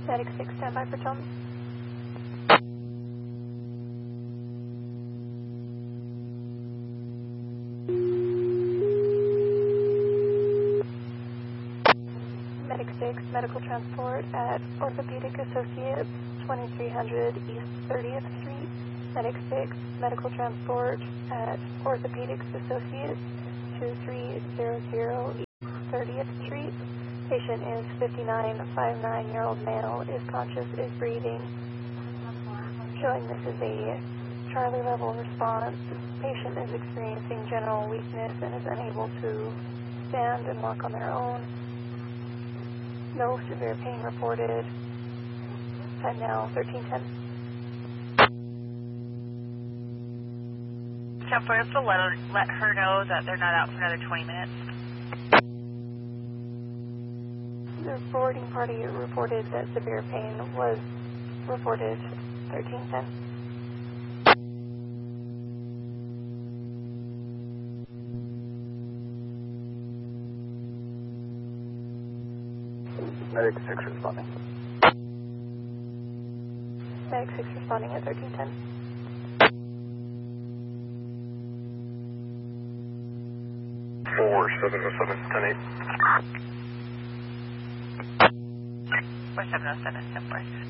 Medic 6, standby for Tom. Medic 6, medical transport at Orthopedic Associates, 2300 East 30th Street. Medic 6, medical transport at Orthopedics Associates, 2300 East 30th Street. Patient is 59-year-old male, is conscious, is breathing. Showing this is a Charlie level response. Patient is experiencing general weakness and is unable to stand and walk on their own. No severe pain reported. Time now 13:10. So first we'll let her know that they're not out for another 20 minutes. The forwarding party reported that severe pain was reported 13:10. Medic 6 responding. Medic 6 responding at 13:10. Four 707 10-8. 4707, 10-4.